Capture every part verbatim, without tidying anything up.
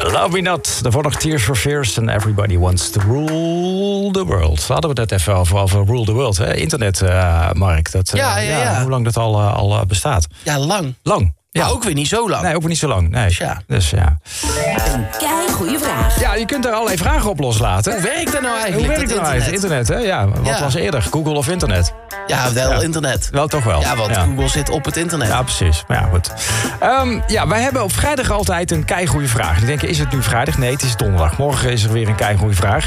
Love Me Not. Daarvoor nog Tears for Fears and Everybody Wants to Rule the World. Hadden we het net even over, over Rule the World. Hè? Internet, uh, Mark. Dat, uh, ja, ja, ja. ja, hoe lang dat al, uh, al uh, bestaat. Ja, lang. Lang. Ja. Maar ook weer niet zo lang. Nee, ook weer niet zo lang. Nee. Ja. Dus ja. Een keigoeie vraag. Ja, je kunt er allerlei vragen op loslaten. Hoe werkt dat nou eigenlijk? Hoe werkt dat nou eigenlijk? Internet, hè? Ja, wat Ja. was eerder? Google of internet? Ja, wel Ja. internet. Wel toch wel. Ja, want ja. Google zit op het internet. Ja, precies. Maar ja, goed. Um, ja, wij hebben op vrijdag altijd een keigoeie vraag. Je denkt, is het nu vrijdag? Nee, het is donderdag. Morgen is er weer een keigoeie vraag.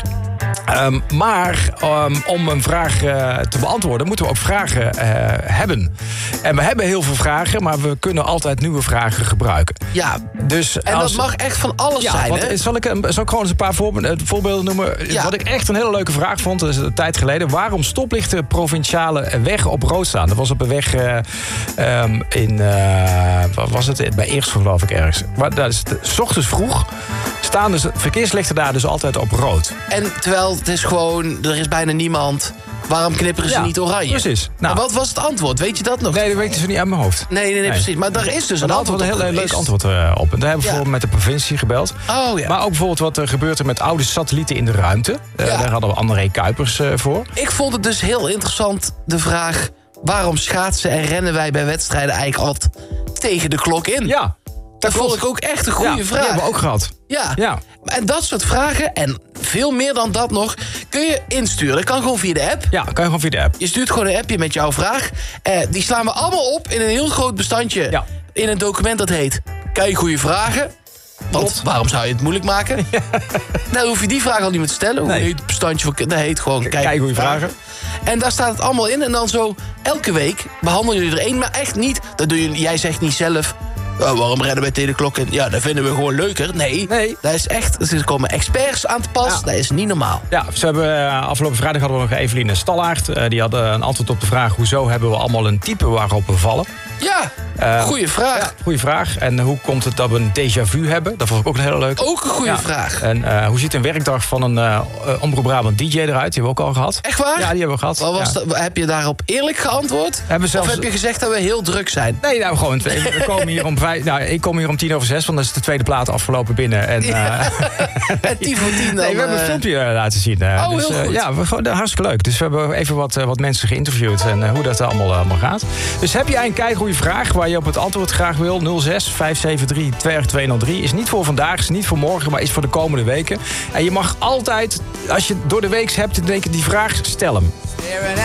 Um, maar um, om een vraag uh, te beantwoorden moeten we ook vragen uh, hebben. En we hebben heel veel vragen, maar we kunnen altijd nieuwe vragen gebruiken. Ja, dus en als, dat mag echt van alles ja, zijn, want, hè? Zal ik, zal ik gewoon eens een paar voorbeelden, voorbeelden noemen? Ja. Wat ik echt een hele leuke vraag vond, dat is een tijd geleden. Waarom stoplichten provinciale weg op rood staan? Dat was op een weg uh, um, in... Uh, wat was het? Bij Eersel, geloof ik, ergens. Maar dat is, 's ochtends vroeg staan dus verkeerslichten daar dus altijd op rood. En terwijl het is gewoon, er is bijna niemand. Waarom knipperen ze Ja, niet oranje? precies. Nou. En wat was het antwoord? Weet je dat nog? Nee, dat weet ik dus niet uit mijn hoofd. Nee, nee, nee, Nee. precies. Maar daar is dus Maar een daar antwoord hadden we op een heel leuk geweest. antwoord uh, op. En daar hebben we Ja. bijvoorbeeld met de provincie gebeld. Oh ja. Maar ook bijvoorbeeld wat er gebeurt er met oude satellieten in de ruimte. Uh, Ja. Daar hadden we André Kuipers uh, voor. Ik vond het dus heel interessant, de vraag... waarom schaatsen en rennen wij bij wedstrijden eigenlijk altijd tegen de klok in? Ja, dat vond ik ook echt een goede ja, vraag. Die hebben we ook gehad. Ja. Ja. En dat soort vragen, en veel meer dan dat nog... kun je insturen. Dat kan gewoon via de app. Ja, kan je gewoon via de app. Je stuurt gewoon een appje met jouw vraag. Eh, die slaan we allemaal op in een heel groot bestandje. Ja. In een document dat heet... Kijk, goede vragen. Want Klopt. waarom zou je het moeilijk maken? Ja. Nou, hoef je die vraag al niet meer te stellen. Hoe Nee. heet het bestandje van... Dat heet gewoon... Kijk, Kijk, goede vragen. En daar staat het allemaal in. En dan zo elke week behandelen jullie er één. Maar echt niet... Dat doe je, jij zegt niet zelf... Oh, waarom rennen wij tegen de klok in? Ja, dat vinden we gewoon leuker. Nee, Nee. dat is echt... Er komen experts aan te pas. Ja. Dat is niet normaal. Ja, ze hebben, uh, afgelopen vrijdag hadden we nog Eveline Stallaert. Uh, die had uh, een antwoord op de vraag... hoezo hebben we allemaal een type waarop we vallen? Ja, Uh, goeie vraag. Ja, goeie vraag. En hoe komt het dat we een déjà vu hebben? Dat vond ik ook een hele leuke. Ook een goede Ja. vraag. En uh, hoe ziet een werkdag van een uh, Omroep Brabant D J eruit? Die hebben we ook al gehad. Echt waar? Ja, die hebben we gehad. Wat was Ja. dat, heb je daarop eerlijk geantwoord? Hebben we zelfs- Of heb je gezegd dat we heel druk zijn? Nee, nou gewoon. We komen hier om vijf, nou, ik kom hier om tien over zes, want dat is de tweede plaat afgelopen binnen. En, Ja. uh, En tien voor tien dan... nee, we hebben een eh, filmpje uh, laten zien. Uh, Oh, dus, heel uh, goed. ja, we, gewoon, uh, hartstikke leuk. Dus we hebben even wat, uh, wat mensen geïnterviewd en uh, hoe dat allemaal, uh, allemaal gaat. Dus heb jij een keigoede vraag waar je op het antwoord graag wil? nul zes vijf zeven drie twee twee nul drie is niet voor vandaag, is niet voor morgen, maar is voor de komende weken. En je mag altijd, als je door de week hebt, denk ik die vraag, stel hem.